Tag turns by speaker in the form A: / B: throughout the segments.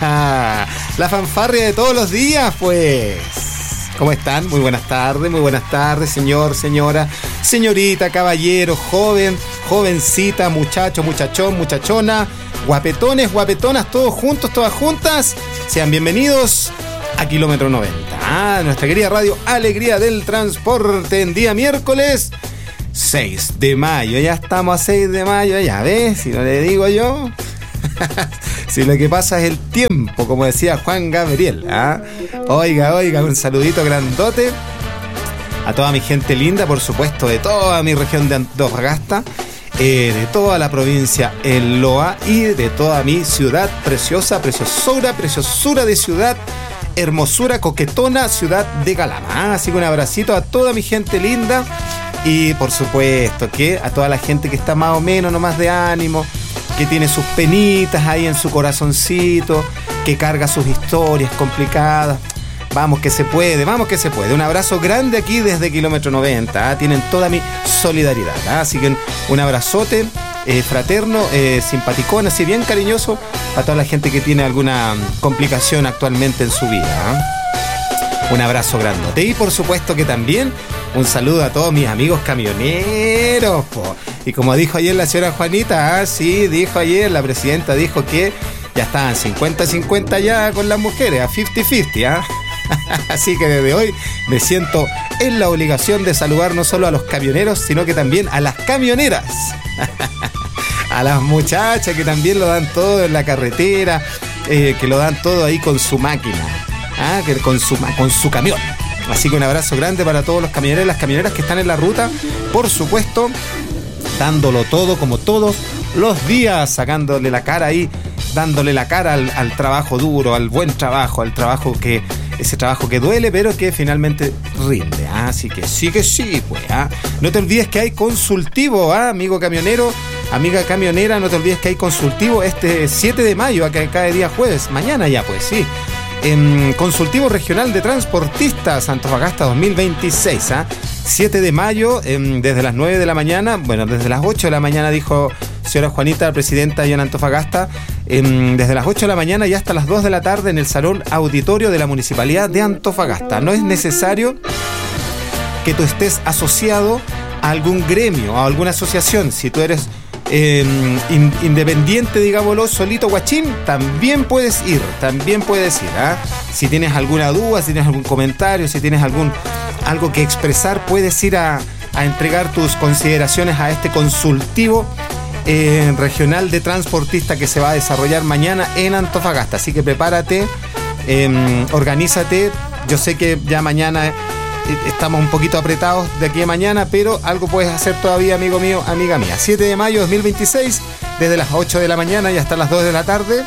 A: La fanfarria de todos los días, pues. ¿Cómo están? Muy buenas tardes, señor, señora, señorita, caballero, joven, jovencita, muchacho, muchachón, muchachona, guapetones, guapetonas, todos juntos, todas juntas. Sean bienvenidos a Kilómetro 90, nuestra querida radio Alegría del Transporte, en día miércoles 6 de mayo. Ya estamos a 6 de mayo, ya ves, si no le digo yo. Si lo que pasa es el tiempo, como decía Juan Gabriel, ¿ah? Oiga, un saludito grandote a toda mi gente linda, por supuesto, de toda mi región de Antofagasta, de toda la provincia El Loa y de toda mi ciudad preciosa, preciosura de ciudad, hermosura, coquetona, ciudad de Calama. Así que un abracito a toda mi gente linda y por supuesto que a toda la gente que está más o menos nomás de ánimo, que tiene sus penitas ahí en su corazoncito, que carga sus historias complicadas. Vamos que se puede. Un abrazo grande aquí desde Kilómetro 90, ¿eh? Tienen toda mi solidaridad, ¿eh? Así que un abrazote fraterno, simpaticón, así bien cariñoso a toda la gente que tiene alguna complicación actualmente en su vida, ¿eh? Un abrazo grandote. Y por supuesto que también un saludo a todos mis amigos camioneros, po. Y como dijo ayer la señora Juanita, sí, dijo ayer, la presidenta dijo que ya estaban 50-50 ya con las mujeres, a 50-50, ¿ah? Así que desde hoy me siento en la obligación de saludar no solo a los camioneros, sino que también a las camioneras. A las muchachas que también lo dan todo en la carretera, que lo dan todo ahí con su máquina, ¿ah? Que con su camión. Así que un abrazo grande para todos los camioneros y las camioneras que están en la ruta, por supuesto, dándolo todo como todos los días, sacándole la cara ahí, dándole la cara al trabajo duro, al buen trabajo, al trabajo ese trabajo que duele, pero que finalmente rinde. Así que sí, pues. No te olvides que hay consultivo, amigo camionero, amiga camionera, no te olvides que hay consultivo este 7 de mayo, acá cada día jueves, mañana ya, pues sí. En Consultivo Regional de Transportistas Antofagasta 2026, 7 de mayo, desde las 9 de la mañana, bueno, desde las 8 de la mañana dijo señora Juanita, presidenta allá en Antofagasta, desde las 8 de la mañana y hasta las 2 de la tarde en el Salón Auditorio de la Municipalidad de Antofagasta. No es necesario que tú estés asociado a algún gremio, a alguna asociación. Si tú eres independiente, digámoslo, solito guachín, también puedes ir, Si tienes alguna duda, si tienes algún comentario, si tienes algo que expresar, puedes ir a entregar tus consideraciones a este consultivo regional de transportista que se va a desarrollar mañana en Antofagasta. Así que prepárate, organízate. Yo sé que ya mañana estamos un poquito apretados de aquí a mañana, pero algo puedes hacer todavía, amigo mío, amiga mía. 7 de mayo 2026, desde las 8 de la mañana y hasta las 2 de la tarde,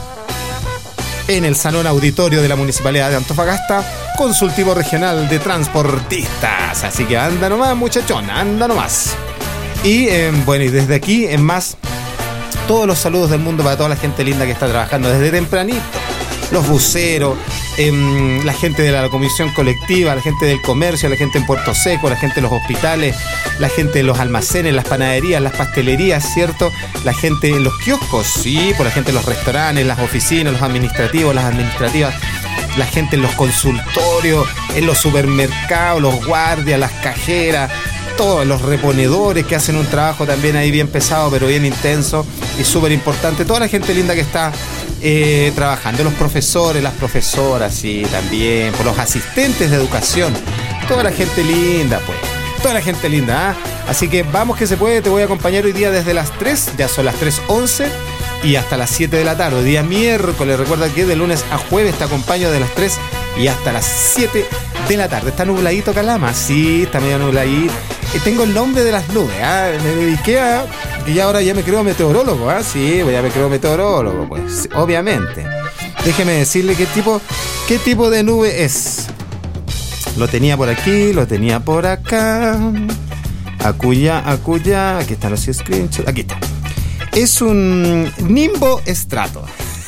A: en el Salón Auditorio de la Municipalidad de Antofagasta, Consultivo Regional de Transportistas. Así que anda nomás, muchachón, anda nomás. Y bueno, y desde aquí, en más, todos los saludos del mundo para toda la gente linda que está trabajando desde tempranito. Los buceros, la gente de la comisión colectiva, la gente del comercio, la gente en Puerto Seco, la gente de los hospitales, la gente de los almacenes, las panaderías, las pastelerías, ¿cierto? La gente en los kioscos, sí, por la gente en los restaurantes, las oficinas, los administrativos, las administrativas, la gente en los consultorios, en los supermercados, los guardias, las cajeras, todos los reponedores que hacen un trabajo también ahí bien pesado, pero bien intenso y súper importante. Toda la gente linda que está trabajando, los profesores, las profesoras, sí, también, por los asistentes de educación, toda la gente linda, pues, toda la gente linda, Así que vamos que se puede, te voy a acompañar hoy día desde las 3, ya son las 3:11 y hasta las 7 de la tarde, día miércoles. Recuerda que de lunes a jueves te acompaño de las 3 y hasta las 7 de la tarde. ¿Está nubladito Calama? Sí, está medio nubladito. Tengo el nombre de las nubes, me dediqué a... Y ahora ya me creo meteorólogo, Sí, pues ya me creo meteorólogo, pues, obviamente. Déjeme decirle qué tipo de nube es. Lo tenía por aquí, lo tenía por acá. Acuya, aquí están los screenshots, aquí está. Es un nimbo estrato.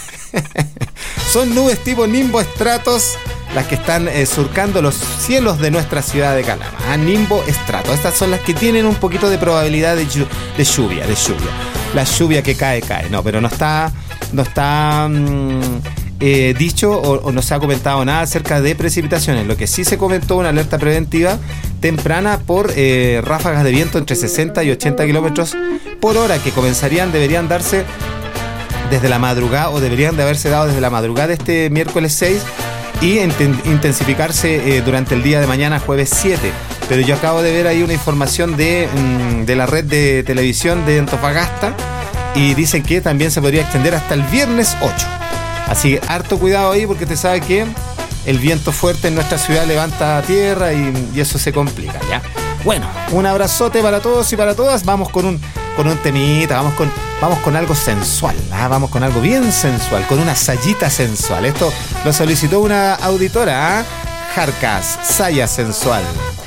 A: Son nubes tipo nimbo estratos las que están surcando los cielos de nuestra ciudad de Calama. Nimbo estrato. Estas son las que tienen un poquito de probabilidad de lluvia. La lluvia que cae. No, pero no está dicho o no se ha comentado nada acerca de precipitaciones. Lo que sí se comentó, una alerta preventiva temprana por ráfagas de viento entre 60 y 80 kilómetros por hora que deberían darse desde la madrugada, o deberían de haberse dado desde la madrugada de este miércoles 6 y intensificarse durante el día de mañana, jueves 7. Pero yo acabo de ver ahí una información de la red de televisión de Antofagasta y dicen que también se podría extender hasta el viernes 8. Así que harto cuidado ahí, porque usted sabe que el viento fuerte en nuestra ciudad levanta tierra y eso se complica, ¿ya? Bueno, un abrazote para todos y para todas. Vamos con un temita, vamos con algo sensual, ¿ah? Vamos con algo bien sensual, con una sayita sensual. Esto lo solicitó una auditora, ¿ah? Jarcas, saya sensual.